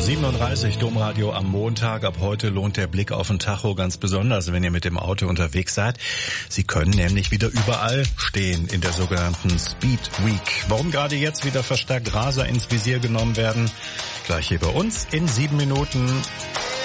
7:30 Domradio am Montag. Ab heute lohnt der Blick auf den Tacho ganz besonders, wenn ihr mit dem Auto unterwegs seid. Sie können nämlich wieder überall stehen in der sogenannten Speed Week. Warum gerade jetzt wieder verstärkt Raser ins Visier genommen werden? Gleich hier bei uns in 7 Minuten.